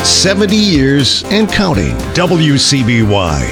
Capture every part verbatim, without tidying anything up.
seventy years and counting. W C B Y.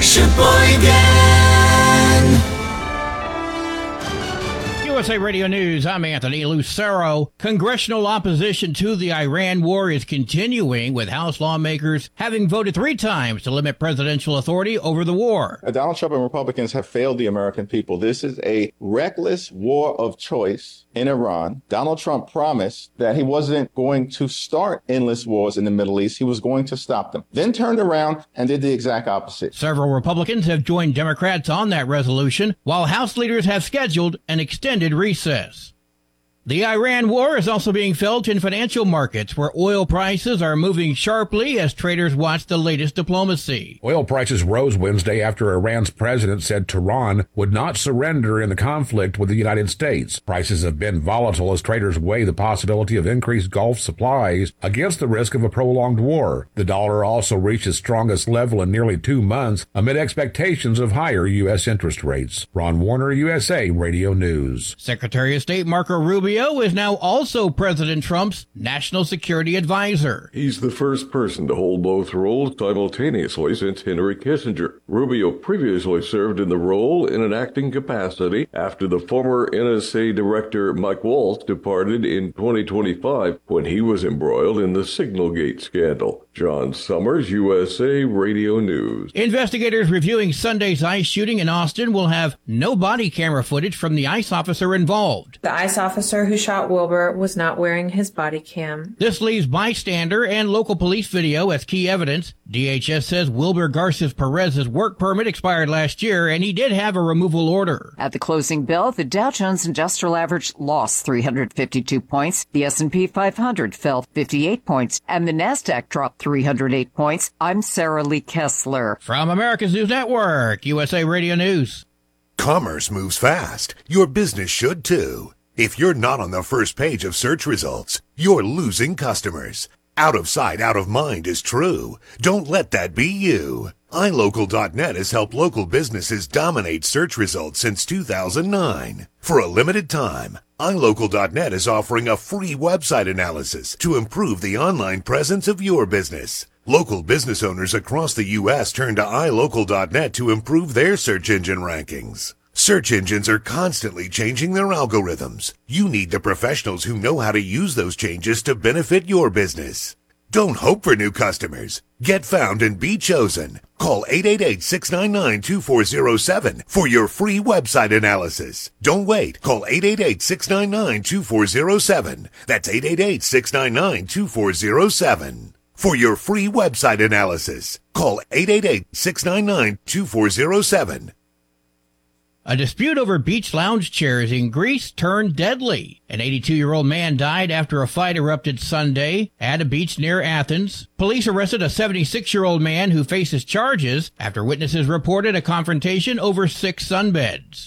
U S A Radio News, I'm Anthony Lucero. Congressional opposition to the Iran war is continuing, with House lawmakers having voted three times to limit presidential authority over the war. Donald Trump and Republicans have failed the American people. This is a reckless war of choice in Iran. Donald Trump promised that he wasn't going to start endless wars in the Middle East. He was going to stop them. Then turned around and did the exact opposite. Several Republicans have joined Democrats on that resolution, while House leaders have scheduled an extended recess. The Iran war is also being felt in financial markets, where oil prices are moving sharply as traders watch the latest diplomacy. Oil prices rose Wednesday after Iran's president said Tehran would not surrender in the conflict with the United States. Prices have been volatile as traders weigh the possibility of increased Gulf supplies against the risk of a prolonged war. The dollar also reached its strongest level in nearly two months amid expectations of higher U S interest rates. Ron Warner, U S A Radio News. Secretary of State Marco Rubio is now also President Trump's national security advisor. He's the first person to hold both roles simultaneously since Henry Kissinger. Rubio previously served in the role in an acting capacity after the former N S A director Mike Waltz departed in twenty twenty-five when he was embroiled in the Signalgate scandal. John Summers, U S A Radio News. Investigators reviewing Sunday's ICE shooting in Austin will have no body camera footage from the ICE officer involved. The ICE officer who shot Wilbur was not wearing his body cam. This leaves bystander and local police video as key evidence. D H S says Wilbur Garces Perez's work permit expired last year, and he did have a removal order. At the closing bell, the Dow Jones Industrial Average lost three hundred fifty-two points, the S and P five hundred fell fifty-eight points, and the Nasdaq dropped three hundred eight points. I'm Sarah Lee Kessler. From America's News Network, U S A Radio News. Commerce moves fast. Your business should too. If you're not on the first page of search results, you're losing customers. Out of sight, out of mind is true. Don't let that be you. i local dot net has helped local businesses dominate search results since two thousand nine. For a limited time, i local dot net is offering a free website analysis to improve the online presence of your business. Local business owners across the U S turn to i local dot net to improve their search engine rankings. Search engines are constantly changing their algorithms. You need the professionals who know how to use those changes to benefit your business. Don't hope for new customers. Get found and be chosen. Call eight eight eight, six nine nine, two four zero seven for your free website analysis. Don't wait. Call eight eight eight, six nine nine, two four zero seven. That's eight eight eight, six nine nine, two four zero seven. For your free website analysis, call eight eight eight, six nine nine, two four zero seven. A dispute over beach lounge chairs in Greece turned deadly. An eighty-two-year-old man died after a fight erupted Sunday at a beach near Athens. Police arrested a seventy-six-year-old man who faces charges after witnesses reported a confrontation over six sunbeds.